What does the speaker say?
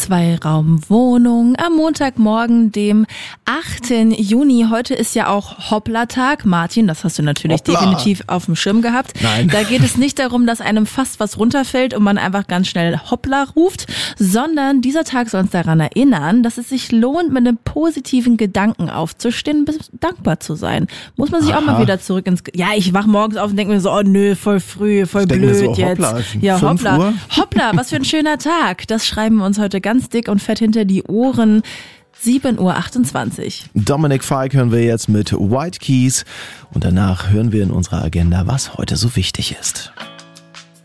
Zweiraumwohnung am Montagmorgen, dem 8. Juni. Heute ist ja auch Hoppla-Tag. Martin, das hast du natürlich definitiv auf dem Schirm gehabt. Nein. Da geht es nicht darum, dass einem fast was runterfällt und man einfach ganz schnell Hoppla ruft, sondern dieser Tag soll uns daran erinnern, dass es sich lohnt, mit einem positiven Gedanken aufzustehen und dankbar zu sein. Muss man sich auch mal wieder zurück ins... Ja, ich wach morgens auf und denke mir so, oh nö, voll früh, voll blöd so, jetzt. Hoppla, Ja, 5 hoppla. Uhr? Hoppla, was für ein schöner Tag. Das schreiben wir uns heute ganz dick und fett hinter die Ohren. 7:28 Uhr. Dominic Fike hören wir jetzt mit White Keys und danach hören wir in unserer Agenda, was heute so wichtig ist.